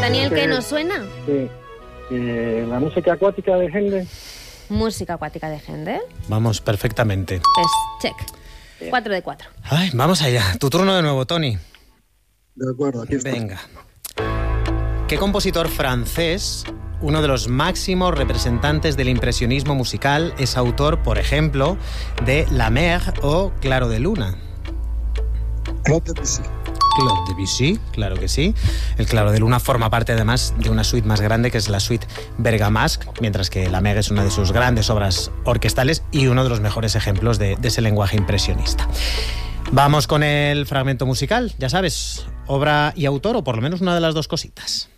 Daniel, ¿qué nos suena? Sí. La música acuática de Händel. Música acuática de Händel. Vamos, perfectamente. Pues check. 4 de 4. Ay, vamos allá. Tu turno de nuevo, Tony. De acuerdo, aquí está. Venga. ¿Qué compositor francés, uno de los máximos representantes del impresionismo musical, es autor, por ejemplo, de La Mer o Claro de Luna? Claude Debussy. Claude Debussy, claro que sí. El Claro de Luna forma parte además de una suite más grande que es la suite Bergamasque, mientras que La Mer es una de sus grandes obras orquestales y uno de los mejores ejemplos de ese lenguaje impresionista. Vamos con el fragmento musical, ya sabes, obra y autor o por lo menos una de las dos cositas.